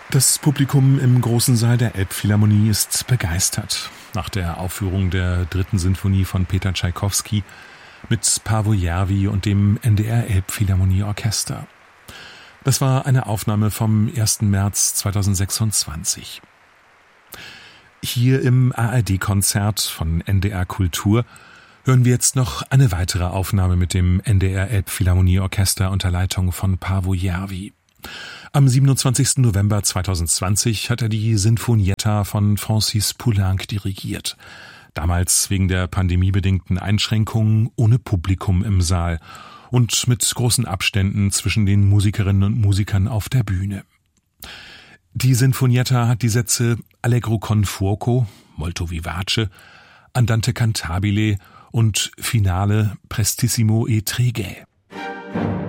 Das Publikum im großen Saal der Elbphilharmonie ist begeistert. Nach der Aufführung der 3. Sinfonie von Peter Tschaikowski mit Paavo Järvi und dem NDR Elbphilharmonieorchester. Das war eine Aufnahme vom 1. März 2026. Hier im ARD-Konzert von NDR Kultur hören wir jetzt noch eine weitere Aufnahme mit dem NDR Elbphilharmonieorchester unter Leitung von Paavo Järvi. Am 27. November 2020 hat er die Sinfonietta von Francis Poulenc dirigiert. Damals wegen der pandemiebedingten Einschränkungen ohne Publikum im Saal und mit großen Abständen zwischen den Musikerinnen und Musikern auf der Bühne. Die Sinfonietta hat die Sätze Allegro con fuoco, molto vivace, Andante cantabile und Finale prestissimo e tregae.